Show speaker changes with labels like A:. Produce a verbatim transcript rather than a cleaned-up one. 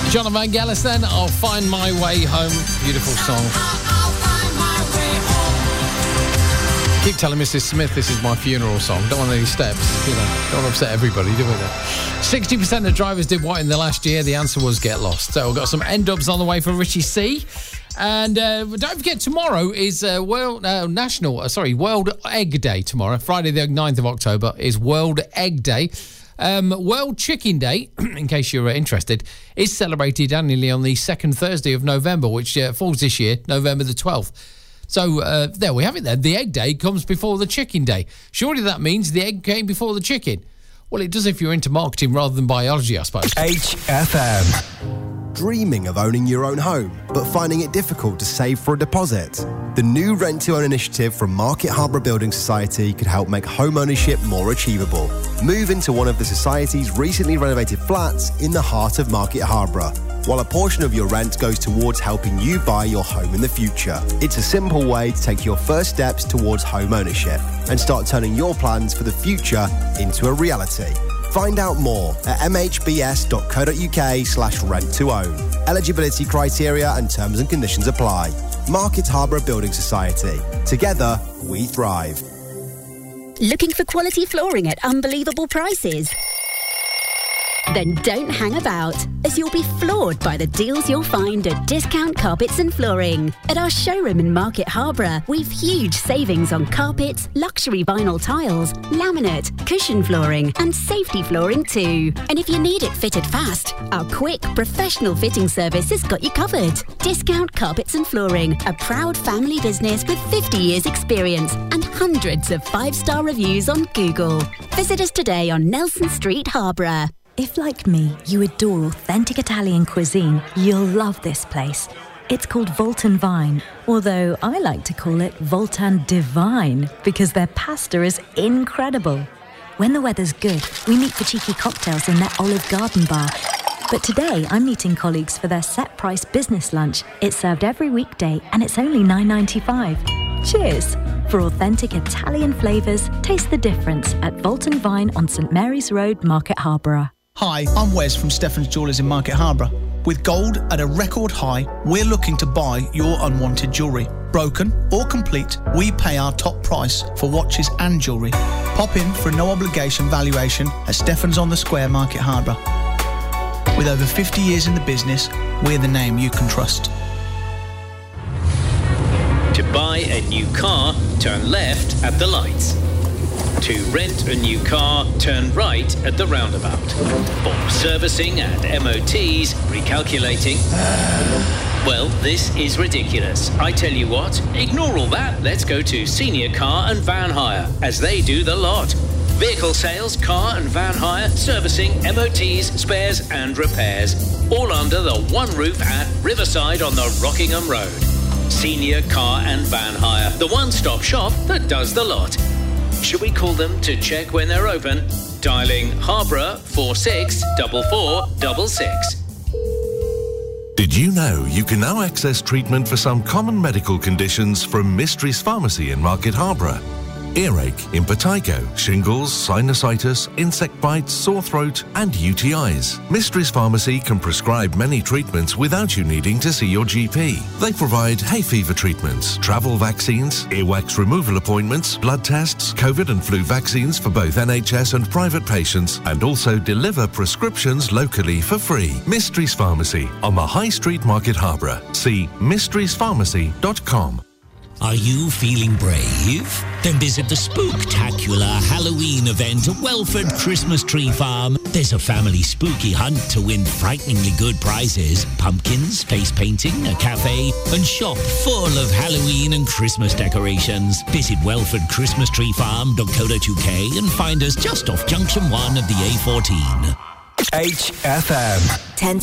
A: John Van Gellis then, I'll Find My Way Home. Beautiful song. Keep telling Missus Smith this is my funeral song. Don't want any steps, you know. Don't want to upset everybody, do we? sixty percent of drivers did what in the last year? The answer was get lost. So we've got some N-dubs on the way for Richie C. And uh, don't forget, tomorrow is uh, World uh, National, uh, sorry, World Egg Day tomorrow. Friday the ninth of October is World Egg Day. Um, World Chicken Day, in case you're uh, interested, is celebrated annually on the second Thursday of November, which uh, falls this year, November the twelfth. So uh, there we have it then. The Egg Day comes before the Chicken Day. Surely that means the egg came before the chicken. Well, it does if you're into marketing rather than biology, I suppose.
B: H F M. Dreaming of owning your own home, but finding it difficult to save for a deposit? The new Rent to Own initiative from Market Harborough Building Society could help make home ownership more achievable. Move into one of the Society's recently renovated flats in the heart of Market Harborough, while a portion of your rent goes towards helping you buy your home in the future. It's a simple way to take your first steps towards home ownership and start turning your plans for the future into a reality. Find out more at mhbs.co.uk slash rent to own. Eligibility criteria and terms and conditions apply. Market Harborough Building Society. Together, we thrive.
C: Looking for quality flooring at unbelievable prices? Then don't hang about, as you'll be floored by the deals you'll find at Discount Carpets and Flooring. At our showroom in Market Harborough, we've huge savings on carpets, luxury vinyl tiles, laminate, cushion flooring, and safety flooring too. And if you need it fitted fast, our quick, professional fitting service has got you covered. Discount Carpets and Flooring, a proud family business with fifty years experience and hundreds of five-star reviews on Google. Visit us today on Nelson Street, Harborough.
D: If, like me, you adore authentic Italian cuisine, you'll love this place. It's called Voltan Vine, although I like to call it Voltan Divine because their pasta is incredible. When the weather's good, we meet for cheeky cocktails in their Olive Garden bar. But today, I'm meeting colleagues for their set-price business lunch. It's served every weekday and it's only nine ninety-five. Cheers! For authentic Italian flavours, taste the difference at Voltan Vine on St Mary's Road, Market Harborough.
E: Hi, I'm Wes from Stefan's Jewellers in Market Harborough. With gold at a record high, we're looking to buy your unwanted jewellery. Broken or complete, we pay our top price for watches and jewellery. Pop in for a no-obligation valuation at Stefan's on the Square, Market Harborough. With over fifty years in the business, we're the name you can trust.
F: To buy a new car, turn left at the lights. To rent a new car, turn right at the roundabout. For servicing and M O Ts, recalculating. Well, this is ridiculous. I tell you what, ignore all that. Let's go to Senior Car and Van Hire, as they do the lot. Vehicle sales, car and van hire, servicing, M O Ts, spares and repairs. All under the one roof at Riverside on the Rockingham Road. Senior Car and Van Hire, the one-stop shop that does the lot. Should we call them to check when they're open? Dialing Harborough four six four four six six.
G: Did you know you can now access treatment for some common medical conditions from Mysteries Pharmacy in Market Harborough? Earache, impetigo, shingles, sinusitis, insect bites, sore throat and U T Is. Mysteries Pharmacy can prescribe many treatments without you needing to see your G P. They provide hay fever treatments, travel vaccines, earwax removal appointments, blood tests, COVID and flu vaccines for both N H S and private patients, and also deliver prescriptions locally for free. Mysteries Pharmacy on the High Street, Market Harborough. See mysteries pharmacy dot com.
H: Are you feeling brave? Then visit the spooktacular Halloween event at Welford Christmas Tree Farm. There's a family spooky hunt to win frighteningly good prizes, pumpkins, face painting, a cafe, and shop full of Halloween and Christmas decorations. Visit welford christmas tree farm dot co dot uk and find us just off Junction one of the A fourteen.
B: H F M. ten